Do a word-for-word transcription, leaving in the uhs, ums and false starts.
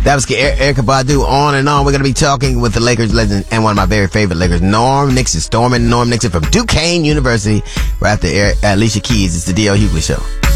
That was Erykah Badu. On and on. We're going to be talking with the Lakers legend and one of my very favorite Lakers, Norm Nixon. Stormin' Norm Nixon from Duquesne University. Right after Alicia Keys. It's the D L Hughley Show.